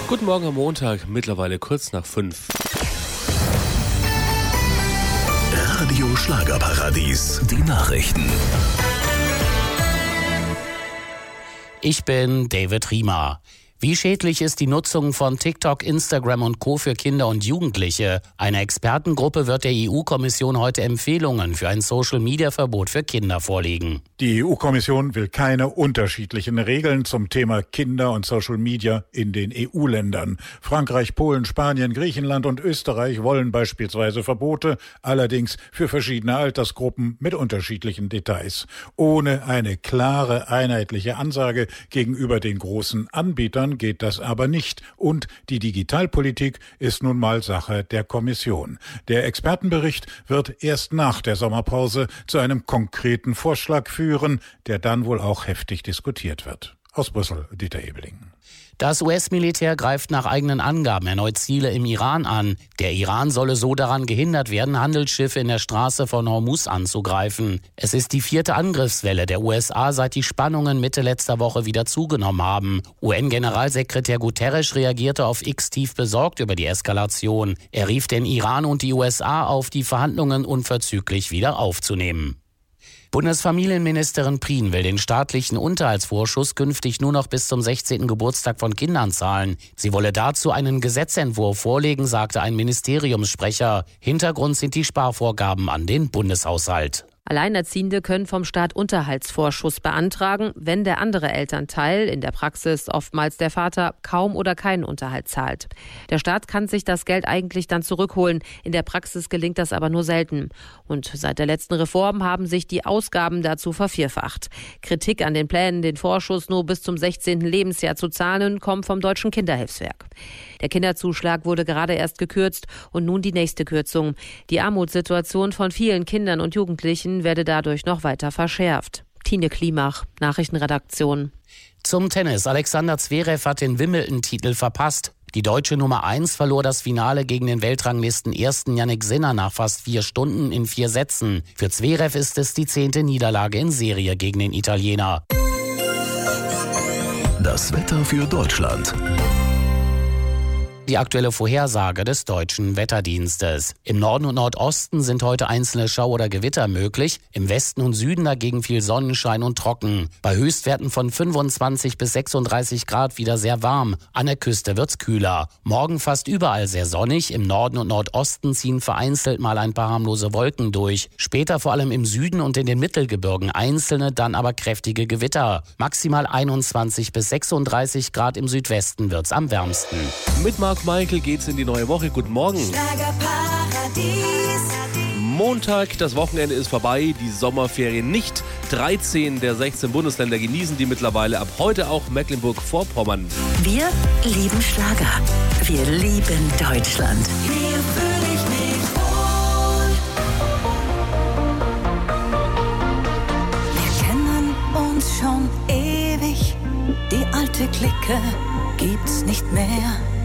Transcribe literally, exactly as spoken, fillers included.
Guten Morgen am Montag, mittlerweile kurz nach fünf. Radio Schlagerparadies, die Nachrichten. Ich bin David Riemer. Wie schädlich ist die Nutzung von TikTok, Instagram und Co. für Kinder und Jugendliche? Eine Expertengruppe wird der E U-Kommission heute Empfehlungen für ein Social-Media-Verbot für Kinder vorlegen. Die E U-Kommission will keine unterschiedlichen Regeln zum Thema Kinder und Social Media in den E U-Ländern. Frankreich, Polen, Spanien, Griechenland und Österreich wollen beispielsweise Verbote, allerdings für verschiedene Altersgruppen mit unterschiedlichen Details. Ohne eine klare, einheitliche Ansage gegenüber den großen Anbietern geht das aber nicht. Und die Digitalpolitik ist nun mal Sache der Kommission. Der Expertenbericht wird erst nach der Sommerpause zu einem konkreten Vorschlag führen, der dann wohl auch heftig diskutiert wird. Aus Brüssel, Dieter Ebeling. Das U S-Militär greift nach eigenen Angaben erneut Ziele im Iran an. Der Iran solle so daran gehindert werden, Handelsschiffe in der Straße von Hormuz anzugreifen. Es ist die vierte Angriffswelle der U S A, seit die Spannungen Mitte letzter Woche wieder zugenommen haben. U N-Generalsekretär Guterres reagierte auf X tief besorgt über die Eskalation. Er rief den Iran und die U S A auf, die Verhandlungen unverzüglich wieder aufzunehmen. Bundesfamilienministerin Prien will den staatlichen Unterhaltsvorschuss künftig nur noch bis zum sechzehnten Geburtstag von Kindern zahlen. Sie wolle dazu einen Gesetzentwurf vorlegen, sagte ein Ministeriumssprecher. Hintergrund sind die Sparvorgaben an den Bundeshaushalt. Alleinerziehende können vom Staat Unterhaltsvorschuss beantragen, wenn der andere Elternteil, in der Praxis oftmals der Vater, kaum oder keinen Unterhalt zahlt. Der Staat kann sich das Geld eigentlich dann zurückholen. In der Praxis gelingt das aber nur selten. Und seit der letzten Reform haben sich die Ausgaben dazu vervierfacht. Kritik an den Plänen, den Vorschuss nur bis zum sechzehnten Lebensjahr zu zahlen, kommt vom Deutschen Kinderhilfswerk. Der Kinderzuschlag wurde gerade erst gekürzt und nun die nächste Kürzung. Die Armutssituation von vielen Kindern und Jugendlichen werde dadurch noch weiter verschärft. Tine Klimach, Nachrichtenredaktion. Zum Tennis. Alexander Zverev hat den Wimbledon-Titel verpasst. Die deutsche Nummer eins verlor das Finale gegen den Weltranglisten-Ersten Jannik Sinner nach fast vier Stunden in vier Sätzen. Für Zverev ist es die zehnte Niederlage in Serie gegen den Italiener. Das Wetter für Deutschland. Die aktuelle Vorhersage des Deutschen Wetterdienstes. Im Norden und Nordosten sind heute einzelne Schau- oder Gewitter möglich, im Westen und Süden dagegen viel Sonnenschein und trocken. Bei Höchstwerten von fünfundzwanzig bis sechsunddreißig Grad wieder sehr warm. An der Küste wird's kühler. Morgen fast überall sehr sonnig, im Norden und Nordosten ziehen vereinzelt mal ein paar harmlose Wolken durch. Später vor allem im Süden und in den Mittelgebirgen einzelne, dann aber kräftige Gewitter. Maximal einundzwanzig bis sechsunddreißig Grad im Südwesten wird's am wärmsten. Mit Marc Michael geht's in die neue Woche. Guten Morgen. Montag, das Wochenende ist vorbei, die Sommerferien nicht. dreizehn der sechzehn Bundesländer genießen die mittlerweile, ab heute auch Mecklenburg-Vorpommern. Wir lieben Schlager. Wir lieben Deutschland. Hier fühle ich mich wohl. Wir kennen uns schon ewig. Die alte Clique gibt's nicht mehr.